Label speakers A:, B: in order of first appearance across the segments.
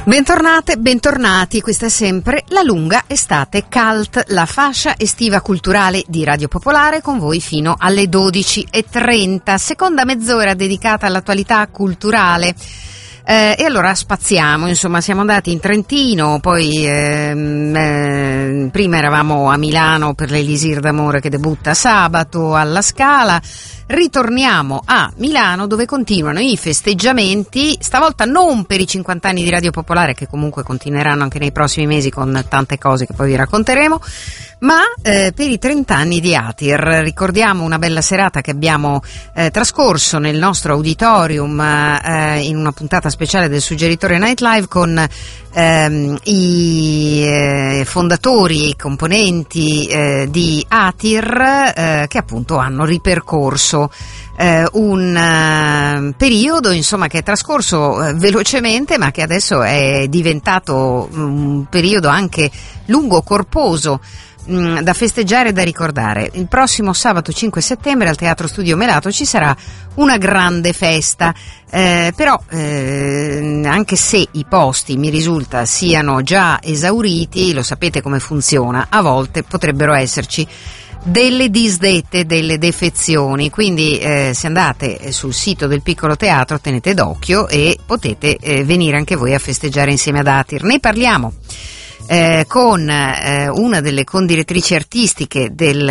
A: Bentornate, bentornati, questa è sempre La Lunga Estate Cult, la fascia estiva culturale di Radio Popolare, con voi fino alle 12:30, seconda mezz'ora dedicata all'attualità culturale. E allora spaziamo, insomma, siamo andati in Trentino, poi prima eravamo a Milano per l'Elisir d'Amore che debutta sabato alla Scala. Ritorniamo a Milano, dove continuano i festeggiamenti, stavolta non per i 50 anni di Radio Popolare, che comunque continueranno anche nei prossimi mesi con tante cose che poi vi racconteremo, ma per i 30 anni di ATIR. Ricordiamo una bella serata che abbiamo trascorso nel nostro auditorium in una puntata speciale del Suggeritore Night Live con i fondatori e i componenti di ATIR che appunto hanno ripercorso un periodo, insomma, che è trascorso velocemente, ma che adesso è diventato un periodo anche lungo, corposo, da festeggiare e da ricordare. Il prossimo sabato 5 settembre al Teatro Studio Melato ci sarà una grande festa, però anche se i posti, mi risulta, siano già esauriti, lo sapete come funziona, a volte potrebbero esserci delle disdette, delle defezioni, quindi se andate sul sito del piccolo teatro tenete d'occhio e potete venire anche voi a festeggiare insieme ad ATIR. Ne parliamo con una delle condirettrici artistiche di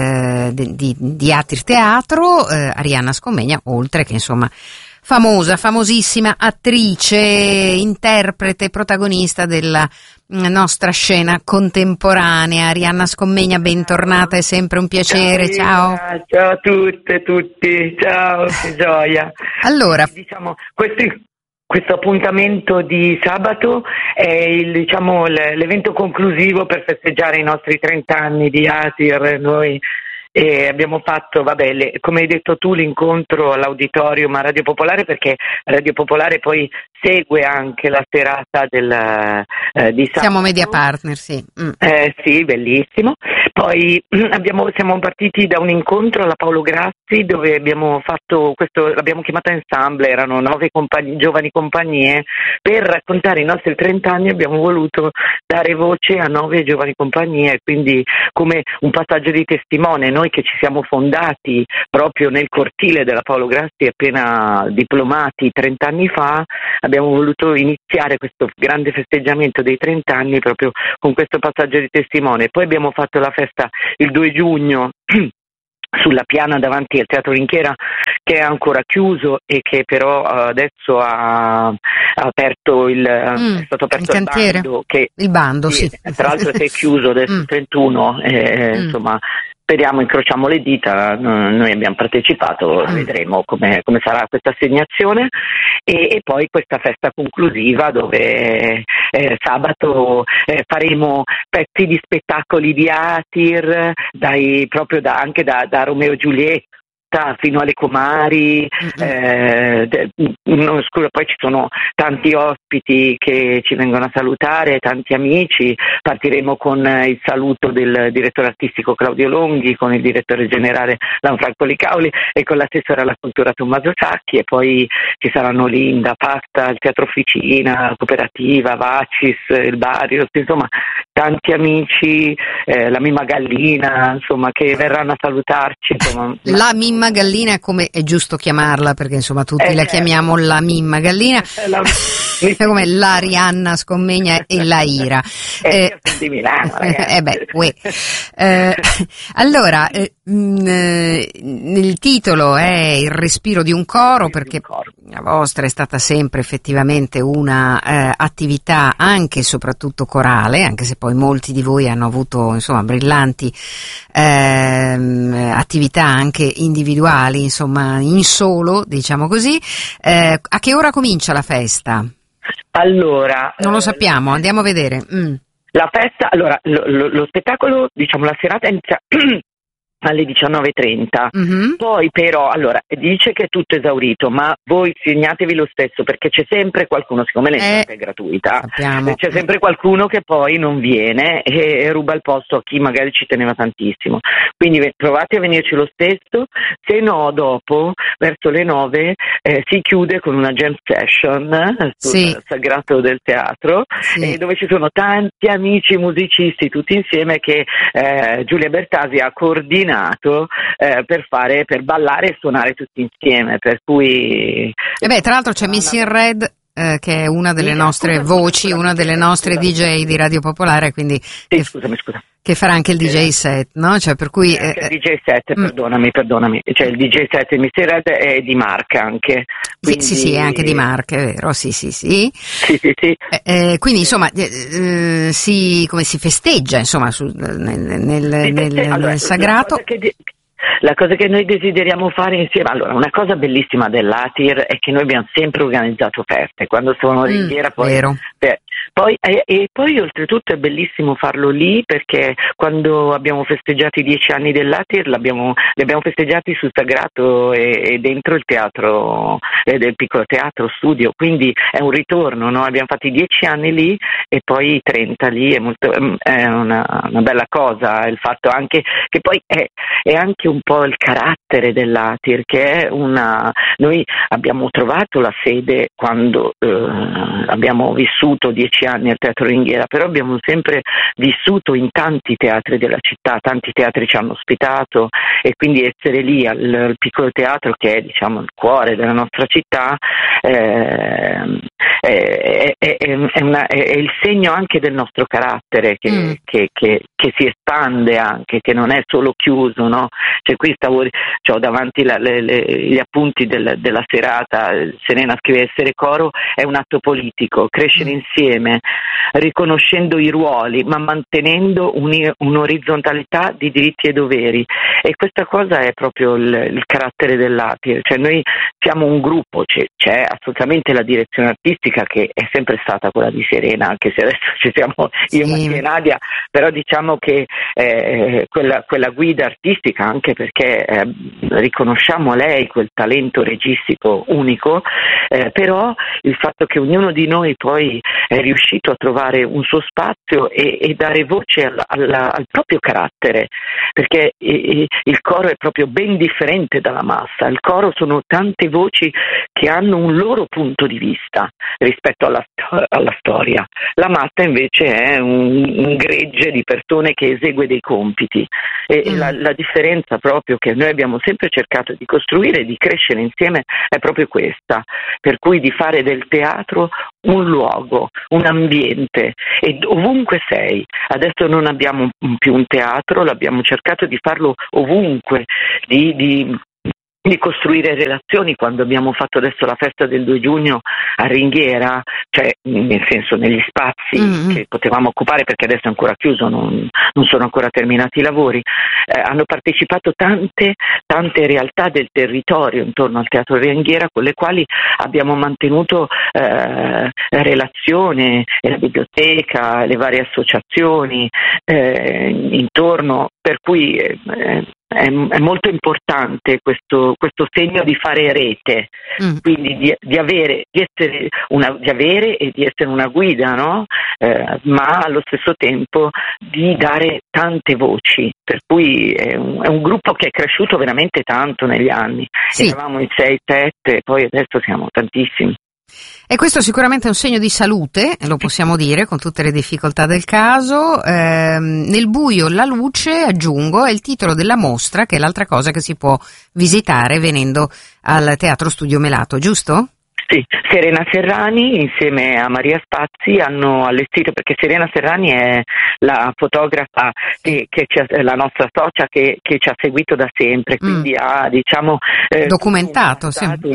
A: ATIR Teatro, Arianna Scommegna, oltre che insomma famosissima attrice, interprete, protagonista della nostra scena contemporanea. Arianna Scommegna, bentornata, è sempre un piacere. Ciao
B: a tutte e tutti, ciao, che gioia.
A: Allora,
B: diciamo, questo appuntamento di sabato è l'evento conclusivo per festeggiare i nostri 30 anni di ATIR. Noi abbiamo fatto, come hai detto tu, l'incontro all'auditorium a Radio Popolare, perché Radio Popolare poi segue anche la serata di sabato.
A: Siamo media partner, sì.
B: Sì, bellissimo. Poi siamo partiti da un incontro alla Paolo Grassi, dove abbiamo fatto l'abbiamo chiamata Ensemble, erano 9 giovani compagnie. Per raccontare i nostri 30 anni abbiamo voluto dare voce a 9 giovani compagnie, quindi come un passaggio di testimone. Noi che ci siamo fondati proprio nel cortile della Paolo Grassi, appena diplomati 30 anni fa, abbiamo voluto iniziare questo grande festeggiamento dei 30 anni proprio con questo passaggio di testimone. Poi abbiamo fatto la festa il 2 giugno sulla piana davanti al Teatro Rinchiera, che è ancora chiuso e che però adesso ha aperto è stato aperto il
A: cantiere,
B: bando,
A: il bando, sì.
B: Tra l'altro si è chiuso adesso il 31, insomma speriamo, incrociamo le dita, noi abbiamo partecipato, vedremo come sarà questa assegnazione, e poi questa festa conclusiva dove sabato faremo pezzi di spettacoli di ATIR, anche da Romeo e Giulietta fino alle Comari, poi ci sono tanti ospiti che ci vengono a salutare, tanti amici. Partiremo con il saluto del direttore artistico Claudio Longhi, con il direttore generale Lanfranco Licauli e con l'assessore alla cultura Tommaso Sacchi, e poi ci saranno Linda, Pasta, il Teatro Officina, Cooperativa, Vacis, il Barios, insomma tanti amici, la Mimma Gallina, insomma, che verranno a salutarci. Insomma.
A: La Mimma Gallina, come è giusto chiamarla, perché insomma tutti la chiamiamo la Mimma Gallina, come l'Arianna Scommegna e la Ira.
B: Di Milano,
A: allora, il titolo è Il respiro di un coro, perché la vostra è stata sempre effettivamente una attività anche e soprattutto corale, anche se poi molti di voi hanno avuto insomma brillanti attività anche individuali, insomma in solo, diciamo così. A che ora comincia la festa?
B: Allora,
A: non lo sappiamo, andiamo a vedere.
B: La festa, allora lo spettacolo, diciamo la serata inizia alle 19:30.
A: Mhm.
B: Poi però, allora, dice che è tutto esaurito, ma voi segnatevi lo stesso, perché c'è sempre qualcuno, siccome l'entrata è gratuita,
A: sappiamo.
B: c'è sempre qualcuno che poi non viene e ruba il posto a chi magari ci teneva tantissimo. Quindi provate a venirci lo stesso, se no dopo, verso le 9, si chiude con una jam session sul sagrato del teatro, dove ci sono tanti amici musicisti tutti insieme che Giulia Bertasi ha coordinato per ballare e suonare tutti insieme, per cui
A: tra l'altro c'è Miss in Red, che è una delle nostre voci, una delle nostre DJ di Radio Popolare, quindi
B: scusami.
A: Che farà anche il DJ set, no? Cioè, per cui
B: il DJ set, perdonami. Cioè il DJ set di Miss in Red è di Mark anche. Quindi...
A: Sì, è anche di Mark, è vero, sì. Sì. Quindi insomma come si festeggia insomma nel sagrato.
B: La cosa che noi desideriamo fare insieme, allora, una cosa bellissima dell'Atir è che noi abbiamo sempre organizzato feste, quando sono ringhiera poi oltretutto è bellissimo farlo lì, perché quando abbiamo festeggiato i 10 anni dell'Atir li abbiamo festeggiati sul sagrato e dentro il teatro del piccolo teatro studio, quindi è un ritorno, no? Abbiamo fatto i 10 anni lì e poi i 30 lì, è una bella cosa, il fatto anche che poi è anche un po' il carattere dell'Atir, che è noi abbiamo trovato la sede quando abbiamo vissuto 10 anni al Teatro Ringhiera, però abbiamo sempre vissuto in tanti teatri della città, tanti teatri ci hanno ospitato, e quindi essere lì al piccolo teatro, che è diciamo il cuore della nostra città, è il segno anche del nostro carattere che si espande anche, che non è solo chiuso, no? Cioè qui c'ho davanti gli appunti della serata. Serena scrive: essere coro è un atto politico, crescere insieme, riconoscendo i ruoli ma mantenendo un'orizzontalità di diritti e doveri, e questa cosa è proprio il carattere dell'Atir. Cioè noi siamo un gruppo, c'è assolutamente la direzione artistica che è sempre stata quella di Serena, anche se adesso ci siamo io, Mattia e Nadia, però diciamo che quella guida artistica, anche perché riconosciamo a lei quel talento registico unico, però il fatto che ognuno di noi poi è riuscito a trovare un suo spazio e dare voce al proprio carattere, perché il coro è proprio ben differente dalla massa. Il coro sono tante voci che hanno un loro punto di vista rispetto alla storia. La massa invece è un gregge di persone che esegue dei compiti, e la differenza proprio che noi abbiamo sempre cercato di costruire e di crescere insieme è proprio questa, per cui di fare del teatro un luogo, un ambiente, e ovunque sei. Adesso non abbiamo più un teatro, l'abbiamo cercato di farlo ovunque, di costruire relazioni. Quando abbiamo fatto adesso la festa del 2 giugno a Ringhiera, cioè nel senso negli spazi che potevamo occupare, perché adesso è ancora chiuso, non sono ancora terminati i lavori, hanno partecipato tante realtà del territorio intorno al Teatro Ringhiera, con le quali abbiamo mantenuto relazione, la biblioteca, le varie associazioni intorno, per cui è molto importante questo segno di fare rete, quindi di avere e di essere una guida, no? Ma allo stesso tempo di dare tante voci, per cui è un gruppo che è cresciuto veramente tanto negli anni. Eravamo in 6-7, poi adesso siamo tantissimi.
A: E questo sicuramente è un segno di salute, lo possiamo dire, con tutte le difficoltà del caso. Nel buio la luce, aggiungo, è il titolo della mostra, che è l'altra cosa che si può visitare venendo al Teatro Studio Melato, giusto?
B: Sì, Serena Serrani insieme a Maria Spazzi hanno allestito, perché Serena Serrani è la fotografa la nostra socia che ci ha seguito da sempre, quindi ha
A: documentato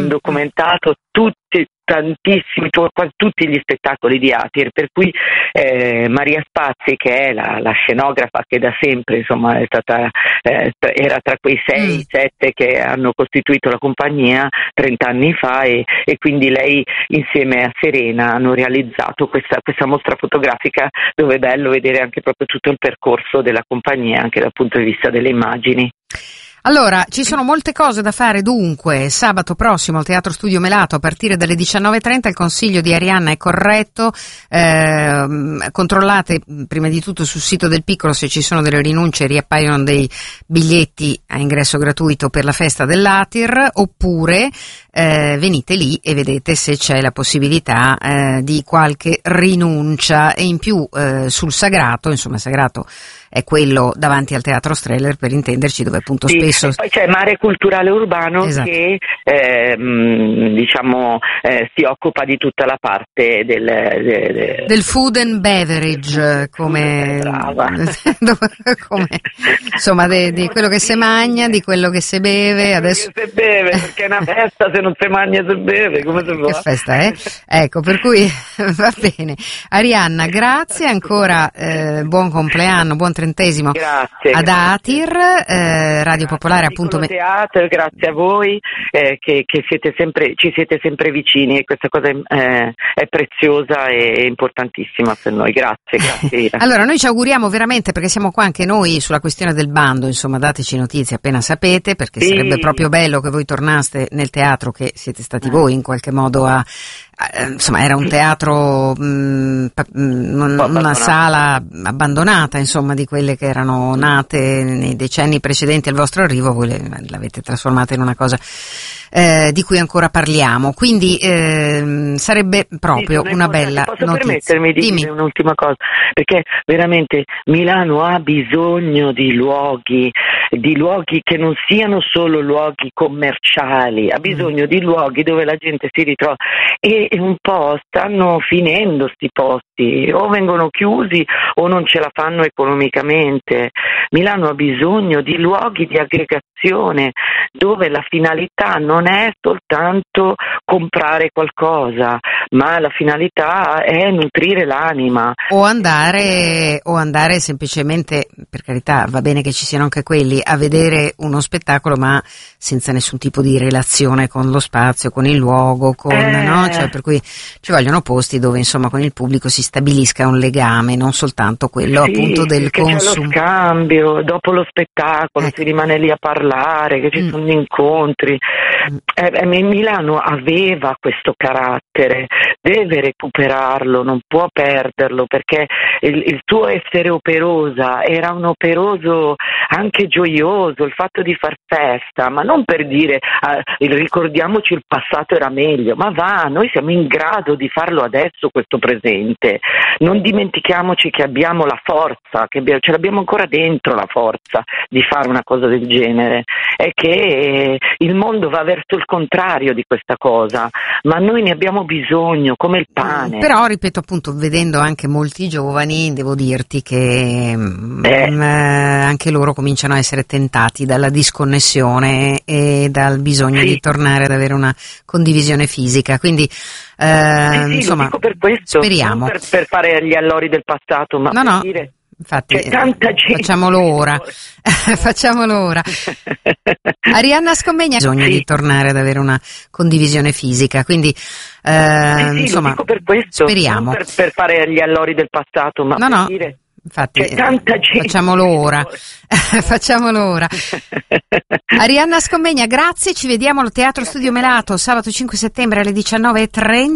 B: tantissimi, quasi tutti gli spettacoli di Atir, per cui Maria Spazzi, che è la scenografa che da sempre insomma è stata era tra quei 6-7 che hanno costituito la compagnia 30 anni fa, e quindi lei insieme a Serena hanno realizzato questa mostra fotografica, dove è bello vedere anche proprio tutto il percorso della compagnia anche dal punto di vista delle immagini.
A: Allora, ci sono molte cose da fare, dunque, sabato prossimo al Teatro Studio Melato a partire dalle 19:30 il consiglio di Arianna è corretto, controllate prima di tutto sul sito del Piccolo se ci sono delle rinunce, riappaiono dei biglietti a ingresso gratuito per la festa dell'Atir, oppure venite lì e vedete se c'è la possibilità di qualche rinuncia, e in più sul Sagrato, insomma Sagrato è quello davanti al Teatro Streller, per intenderci, dove appunto spesso...
B: Poi c'è Mare Culturale Urbano, esatto, che si occupa di tutta la parte del
A: food and beverage, come insomma di quello che si mangia, di quello che si beve. Adesso
B: che si beve, perché è una festa, se non si mangia si beve, come si fa?
A: Che festa è? Ecco, per cui va bene. Arianna, grazie ancora, buon compleanno, buon 30° ad Atir, Radio Popolare appunto.
B: Teatro, grazie a voi che ci siete sempre vicini, e questa cosa è preziosa e importantissima per noi. Grazie.
A: Allora noi ci auguriamo veramente, perché siamo qua anche noi sulla questione del bando, insomma dateci notizie appena sapete, perché sarebbe proprio bello che voi tornaste nel teatro che siete stati voi in qualche modo insomma era un teatro, una sala abbandonata, insomma, di quelle che erano nate nei decenni precedenti al vostro arrivo, voi l'avete trasformata in una cosa di cui ancora parliamo, quindi sarebbe proprio una bella
B: posso
A: notizia.
B: Permettermi di dire un'ultima cosa, perché veramente Milano ha bisogno di luoghi che non siano solo luoghi commerciali, ha bisogno di luoghi dove la gente si ritrova, e un po' stanno finendo sti posti, o vengono chiusi o non ce la fanno economicamente. Milano ha bisogno di luoghi di aggregazione dove la finalità non è soltanto comprare qualcosa, ma la finalità è nutrire l'anima.
A: O andare semplicemente, per carità, va bene che ci siano anche quelli, a vedere uno spettacolo, ma senza nessun tipo di relazione con lo spazio, con il luogo, no? Cioè, per cui ci vogliono posti dove insomma con il pubblico si stabilisca un legame, non soltanto quello appunto del consumo.
B: C'è lo scambio, dopo lo spettacolo si rimane lì a parlare, che ci sono incontri. Milano aveva questo carattere, deve recuperarlo, non può perderlo, perché il suo essere operosa era un operoso anche gioioso, il fatto di far festa, ma non per dire ricordiamoci il passato era meglio, ma noi siamo in grado di farlo adesso questo presente, non dimentichiamoci che abbiamo la forza, ce l'abbiamo ancora dentro la forza di fare una cosa del genere, è che il mondo va verso il contrario di questa cosa, ma noi ne abbiamo bisogno come il pane.
A: Però ripeto appunto, vedendo anche molti giovani, devo dirti che anche loro cominciano a essere tentati dalla disconnessione e dal bisogno di tornare ad avere una condivisione fisica, quindi insomma,
B: lo dico per questo,
A: speriamo,
B: non per fare gli allori del passato, ma per dire
A: infatti
B: c'è tanta gente.
A: Facciamolo ora. Arianna Scommegna ha bisogno di tornare ad avere una condivisione fisica, quindi insomma,
B: lo dico per questo,
A: speriamo,
B: non per fare gli allori del passato, ma per dire
A: infatti
B: c'è tanta gente.
A: Facciamolo ora. Arianna Scommegna, grazie, ci vediamo al Teatro Studio Melato sabato 5 settembre alle 19:30.